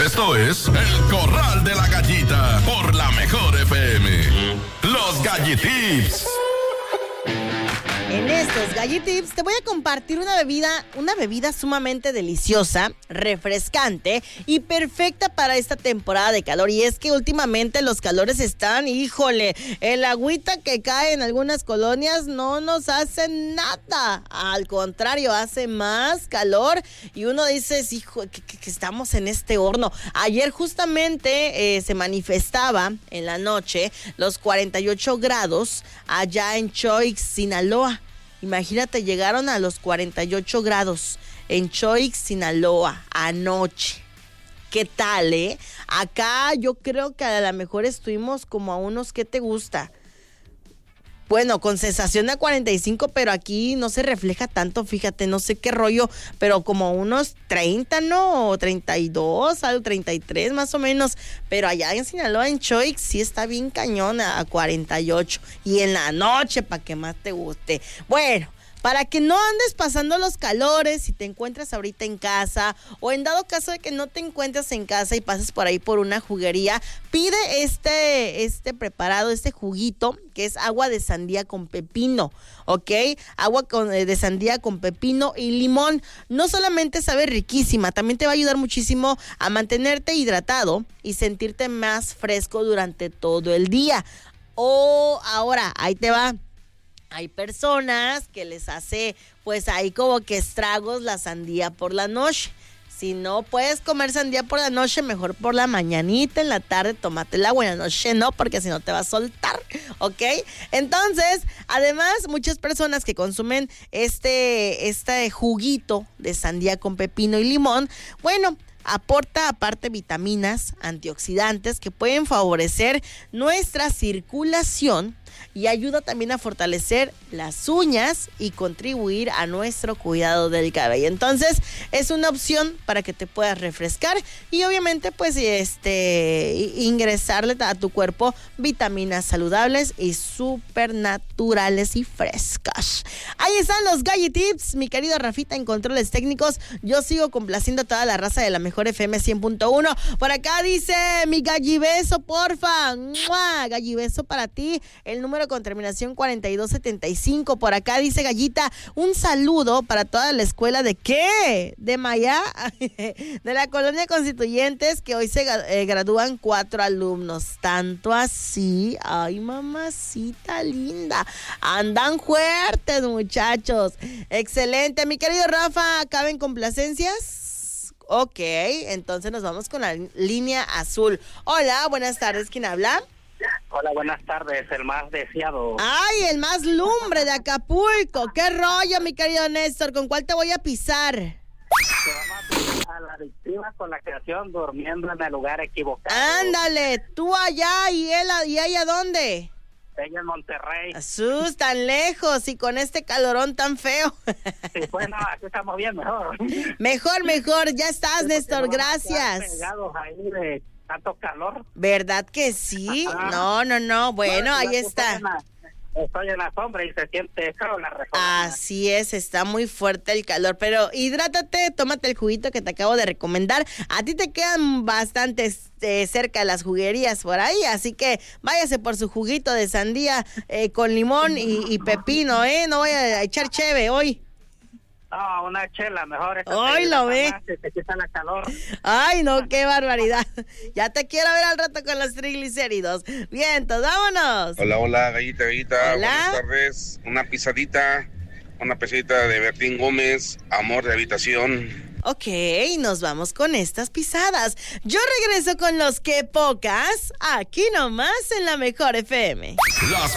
Esto es El Corral de la Gallita por la Mejor FM. Los Gallitips. En estos Gallitips te voy a compartir una bebida sumamente deliciosa, refrescante y perfecta para esta temporada de calor. Y es que últimamente los calores están, híjole, el agüita que cae en algunas colonias no nos hace nada. Al contrario, hace más calor y uno dice, hijo, que estamos en este horno. Ayer justamente se manifestaba en la noche los 48 grados allá en Choix, Sinaloa. Imagínate, llegaron a los 48 grados en Choix, Sinaloa, anoche. ¿Qué tal, Acá yo creo que a lo mejor estuvimos como a unos, ¿qué te gusta? Bueno, con sensación de 45, pero aquí no se refleja tanto, fíjate, no sé qué rollo, pero como unos 30, ¿no? O 32, algo 33 más o menos. Pero allá en Sinaloa, en Choix, sí está bien cañón a 48. Y en la noche, para que más te guste. Bueno, para que no andes pasando los calores, si te encuentras ahorita en casa o en dado caso de que no te encuentres en casa y pases por ahí por una juguería, pide este preparado, este juguito que es agua de sandía con pepino, ¿ok? Agua de sandía con pepino y limón. No solamente sabe riquísima, también te va a ayudar muchísimo a mantenerte hidratado y sentirte más fresco durante todo el día. Ahora, ahí te va. Hay personas que les hace, pues ahí como que estragos la sandía por la noche. Si no puedes comer sandía por la noche, mejor por la mañanita, en la tarde, tómate el agua, en la noche no, porque si no te va a soltar, ¿ok? Entonces, además, muchas personas que consumen este juguito de sandía con pepino y limón, bueno, aporta aparte vitaminas, antioxidantes que pueden favorecer nuestra circulación y ayuda también a fortalecer las uñas y contribuir a nuestro cuidado del cabello. Entonces, es una opción para que te puedas refrescar y obviamente pues ingresarle a tu cuerpo vitaminas saludables y súper naturales y frescas. Ahí están los Gallitips, mi querido Rafita en controles técnicos. Yo sigo complaciendo a toda la raza de la Mejor FM 100.1. Por acá dice mi gallibeso, porfa. ¡Mua! Gallibeso para ti. El número con terminación 4275. Por acá dice Gallita, un saludo para toda la escuela de ¿qué? De Maya, de la Colonia Constituyentes, que hoy se gradúan 4 alumnos. Tanto así, ay mamacita linda, andan fuertes muchachos. Excelente, mi querido Rafa, ¿caben complacencias? Ok, entonces nos vamos con la línea azul. Hola, buenas tardes, ¿quién habla? Hola, buenas tardes, el más deseado. Ay, el más lumbre de Acapulco. ¿Qué rollo, mi querido Néstor? ¿Con cuál te voy a pisar? Te vamos a la adictiva con la creación durmiendo en el lugar equivocado. Ándale, tú allá y ella ¿dónde? Ella en Monterrey. Jesús, tan lejos y con este calorón tan feo. Sí, bueno, aquí estamos bien, mejor. Mejor, ya estás, Néstor, gracias. Pegados ahí de tanto calor. ¿Verdad que sí? Ajá. No, bueno, ahí está. Estoy en la sombra y se siente feo la reforma. Así es, está muy fuerte el calor, pero hidrátate, tómate el juguito que te acabo de recomendar. A ti te quedan bastante cerca de las juguerías por ahí, así que váyase por su juguito de sandía con limón y pepino, no voy a echar cheve hoy. No, una chela, mejor. Hoy lo ve. Te quita la calor. Ay, no, qué barbaridad. Ya te quiero ver al rato con los triglicéridos. Bien, entonces vámonos. Hola, gallita. Hola. Buenas tardes. Una pisadita de Bertín Gómez, Amor de Habitación. Ok, nos vamos con estas pisadas. Yo regreso con los que pocas, aquí nomás en la Mejor FM. Las